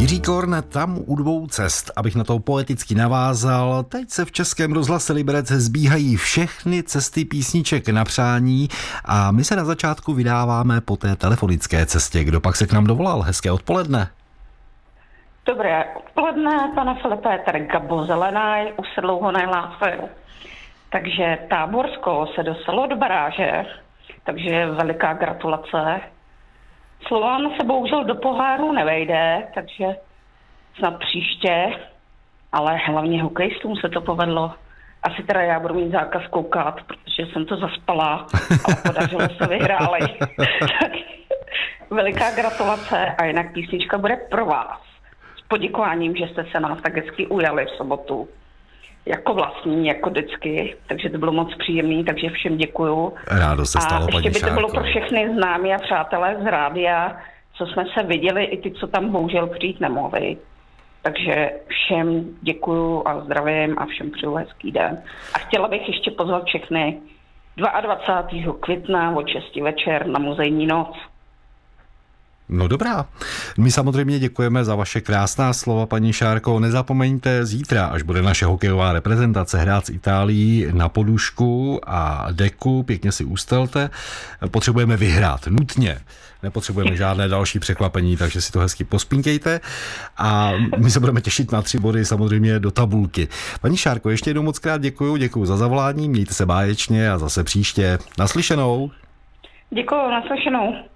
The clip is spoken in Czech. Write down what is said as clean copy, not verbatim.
Jiří Korn tam u dvou cest, abych na to poeticky navázal. Teď se v Českém rozhlase Liberec zbíhají všechny cesty písniček na přání a my se na začátku vydáváme po té telefonické cestě. Kdo pak se k nám dovolal? Hezké odpoledne. Dobré odpoledne, pane Filipe, tady Gabo Zelenaj, už se dlouho nehlásil. Takže Táborsko se dostalo do baráže, takže veliká gratulace. Slovan se bohužel do poháru nevejde, takže snad příště, ale hlavně hokejistům se to povedlo. Asi teda já budu mít zákaz koukat, protože jsem to zaspala, ale podařilo se vyhráli. Tak veliká gratulace a jinak písnička bude pro vás. S poděkováním, že jste se nás tak hezky ujali v sobotu. Jako vlastní, jako vždycky, takže to bylo moc příjemný, takže všem děkuju. Rádo se stalo, a paní ještě by to bylo Šárko. pro všechny známí a přátelé z rádia, co jsme se viděli, i ty, co tam bohužel přijít nemohli. Takže všem děkuju a zdravím a všem přeju hezký den. A chtěla bych ještě pozvat všechny 22. května od 6 večer na muzejní noc. No dobrá. My samozřejmě děkujeme za vaše krásná slova, paní Šárko. Nezapomeňte zítra, až bude naše hokejová reprezentace hrát s Itálií na podušku a deku, pěkně si ustelte. Potřebujeme vyhrát, nutně. Nepotřebujeme žádné další překvapení, takže si to hezky pospínkejte a my se budeme těšit na 3 body samozřejmě do tabulky. Paní Šárko, ještě jednou moc krát děkuju za zavolání, mějte se báječně a zase příště. Naslyšenou. Děkuju, naslyšenou.